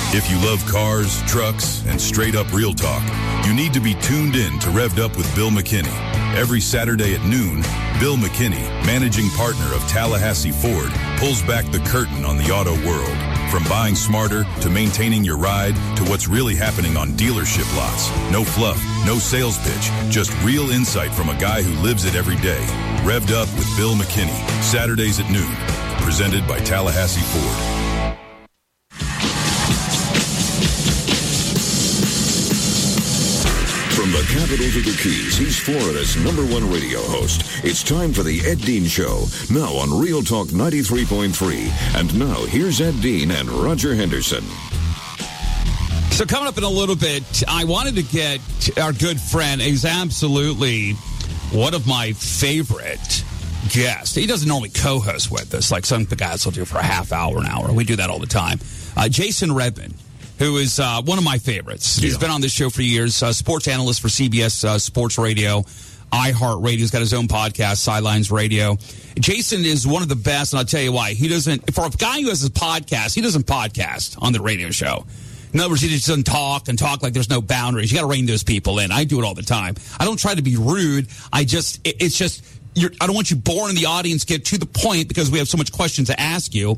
If you love cars, trucks, and straight-up real talk, you need to be tuned in to Revved Up with Bill McKinney. Every Saturday at noon, Bill McKinney, managing partner of Tallahassee Ford, pulls back the curtain on the auto world. From buying smarter to maintaining your ride to what's really happening on dealership lots. No fluff, no sales pitch, just real insight from a guy who lives it every day. Revved Up with Bill McKinney, Saturdays at noon. Presented by Tallahassee Ford. From the capital to the Keys, he's Florida's #1 radio host. It's time for the Ed Dean Show, now on Real Talk 93.3. And now, here's Ed Dean and Roger Henderson. So coming up in a little bit, I wanted to get our good friend. He's absolutely one of my favorite guests. He doesn't normally co-host with us like some of the guys will do for a half hour, an hour. We do that all the time. Jason Redman, who is one of my favorites. He's been on this show for years, sports analyst for CBS Sports Radio, iHeartRadio. He's got his own podcast, Sidelines Radio. Jason is one of the best, and I'll tell you why. He doesn't, for a guy who has his podcast, he doesn't podcast on the radio show. In other words, he just doesn't talk like there's no boundaries. You got to rein those people in. I do it all the time. I don't try to be rude. I don't want you boring the audience. Get to the point because we have so much questions to ask you.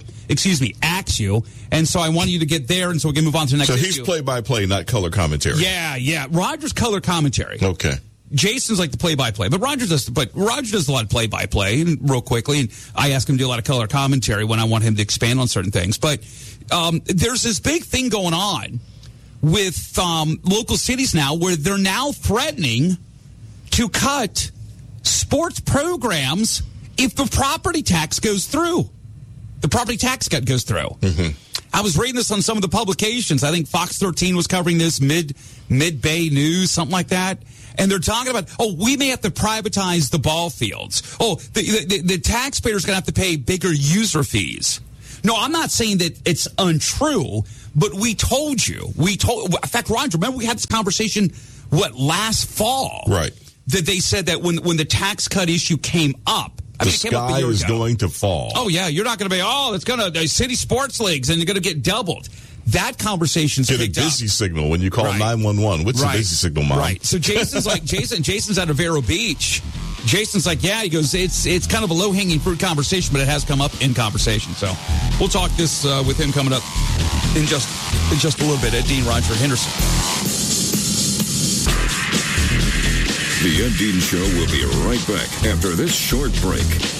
And so I want you to get there, and so we can move on to the next issue. So he's play-by-play, not color commentary. Yeah. Roger's color commentary. Okay. Jason's like the play-by-play, but Roger does a lot of play-by-play, and real quickly, and I ask him to do a lot of color commentary when I want him to expand on certain things. But there's this big thing going on with local cities now where they're now threatening to cut sports programs if the property tax goes through. The property tax cut goes through. Mm-hmm. I was reading this on some of the publications. I think Fox 13 was covering this, Mid-Bay News, something like that. And they're talking about, we may have to privatize the ball fields. The taxpayers are going to have to pay bigger user fees. No, I'm not saying that it's untrue, but we told you. In fact, Roger, remember we had this conversation, last fall? Right. That they said that when the tax cut issue came up, the sky is going to fall. Oh, yeah. You're not going to be, it's going to, city sports leagues, and you're going to get doubled. That conversation's picked up. Get a busy signal when you call 911. What's the busy signal, Mom? Right. So Jason's like, Jason's at Vero Beach. Jason's like, he goes, it's kind of a low-hanging fruit conversation, but it has come up in conversation. So we'll talk this with him coming up in just a little bit. Ed Dean, Roger Henderson. The Ed Dean Show will be right back after this short break.